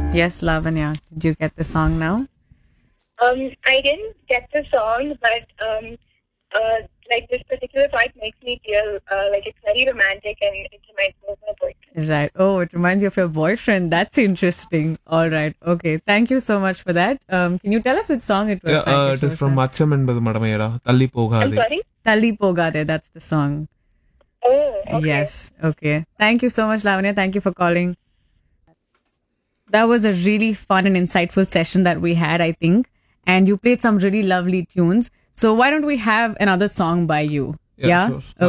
Yes, Lavanya. Did you get the song now? I didn't get the song, but like this particular part makes me feel like it's very romantic and it reminds me of my boyfriend. Right. Oh, it reminds you of your boyfriend. That's interesting. All right. Okay. Thank you so much for that. Can you tell us which song it was? It is from Macham என்பது மடமையடா தள்ளி I'm போகாதே. sorry. Tali Pogade. That's the song. Oh, okay. Yes. Okay. Thank you so much, Lavanya. Thank you for calling. That was a really fun and insightful session that we had, I think. And you played some really lovely tunes. So why don't we have another song by you? Yeah, sure.